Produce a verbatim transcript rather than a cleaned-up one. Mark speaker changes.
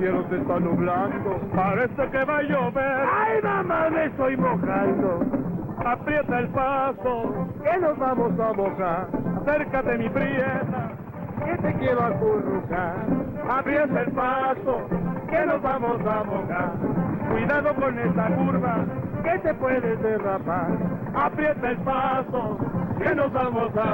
Speaker 1: cielo se está nublando. Parece que va a llover.
Speaker 2: ¡Ay, mamá, me estoy mojando!
Speaker 1: Aprieta el paso,
Speaker 2: que nos vamos a mojar.
Speaker 1: Acércate, mi prieta,
Speaker 2: que te quiero acurrucar.
Speaker 1: Aprieta el paso, que nos vamos a mojar. Cuidado con esta curva,
Speaker 2: que te puedes derrapar.
Speaker 1: Aprieta el paso, que nos vamos a